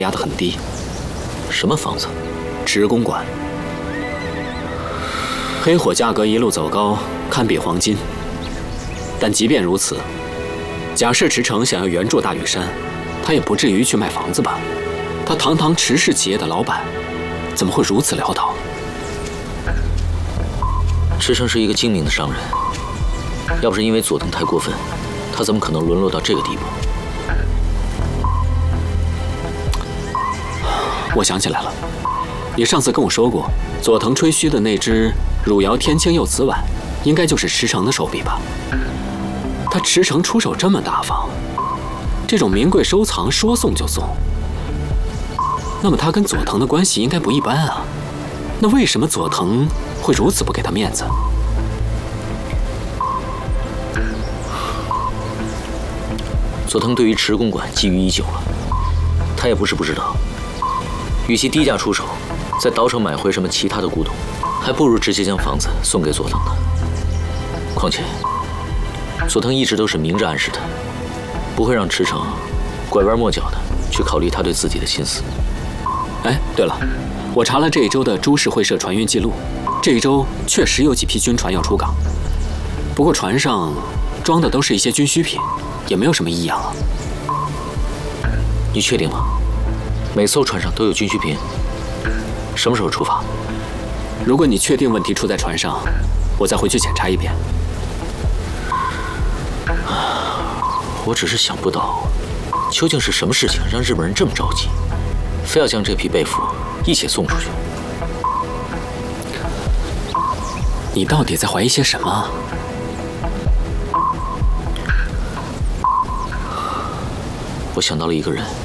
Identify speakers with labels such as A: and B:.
A: 压得很低。
B: 什么房子？
A: 池公馆。黑火价格一路走高，堪比黄金。但即便如此，假设池诚想要援助大屿山，他也不至于去卖房子吧？他堂堂池氏企业的老板，怎么会如此潦倒？
B: 池诚是一个精明的商人，要不是因为佐藤太过分，他怎么可能沦落到这个地步？
A: 我想起来了，你上次跟我说过，佐藤吹嘘的那只汝窑天青釉瓷碗，应该就是池诚的手笔吧？他池诚出手这么大方，这种名贵收藏说送就送，那么他跟佐藤的关系应该不一般啊。那为什么佐藤会如此不给他面子？
B: 佐藤对于池公馆觊觎已久了，他也不是不知道，与其低价出手，再倒手买回什么其他的古董，还不如直接将房子送给佐藤呢。况且，佐藤一直都是明着暗示的，不会让池诚拐弯抹角的去考虑他对自己的心思。
A: 哎，对了，我查了这一周的株式会社船运记录，这一周确实有几批军船要出港，不过船上装的都是一些军需品，也没有什么异样啊。
B: 你确定吗？每艘船上都有军需品？什么时候出发？
A: 如果你确定问题出在船上，我再回去检查一遍。
B: 我只是想不到，究竟是什么事情让日本人这么着急，非要将这批被服一起送出去？
A: 你到底在怀疑些什么？
B: 我想到了一个人。